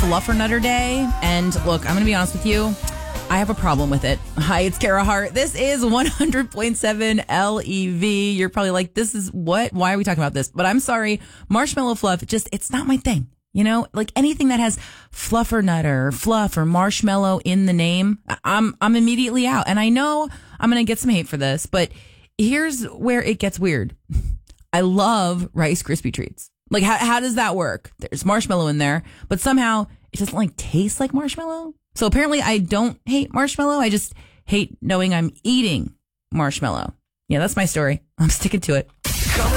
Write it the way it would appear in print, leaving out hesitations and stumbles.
Fluffernutter Day. And look, I'm going to be honest with you. I have a problem with it. Hi, it's Kara Hart. This is 100.7 LEV. You're probably like, this is what? Why are we talking about this? But I'm sorry. Marshmallow fluff, it's not my thing. You know, like anything that has fluffernutter or fluff or marshmallow in the name, I'm immediately out. And I know I'm going to get some hate for this, but here's where it gets weird. I love Rice Krispie treats. Like, how does that work? There's marshmallow in there, but somehow it doesn't like taste like marshmallow. So apparently I don't hate marshmallow. I just hate knowing I'm eating marshmallow. Yeah, that's my story. I'm sticking to it.